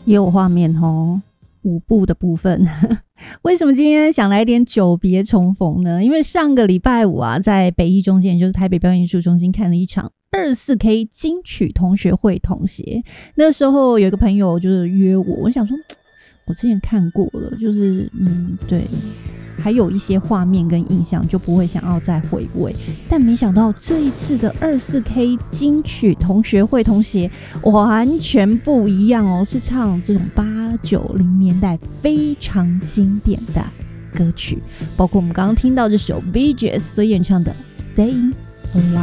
也有画面哦。舞步的部分为什么今天想来点久别重逢呢？因为上个礼拜五啊，在北艺中心，也就是台北表演艺术中心看了一场24K 金曲同学会同协。那时候有一个朋友就是约我，我想说我之前看过了，就是对，还有一些画面跟印象就不会想要再回味，但没想到这一次的24K 金曲同学会同协完全不一样哦，是唱这种80、90年代非常经典的歌曲，包括我们刚刚听到这首 Bee Gees 所演唱的 Staying Alive。